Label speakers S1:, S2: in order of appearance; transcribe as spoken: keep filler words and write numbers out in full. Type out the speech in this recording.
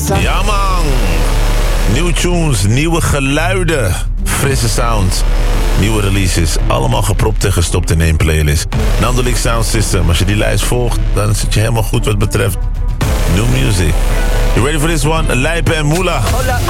S1: Ja man. Nieuwe tunes, nieuwe geluiden, frisse sound, nieuwe releases. Allemaal gepropt en gestopt in één playlist. Nandolik Sound System. Als je die lijst volgt, dan zit je helemaal goed wat betreft new music. You ready for this one? Lijpen en Moela.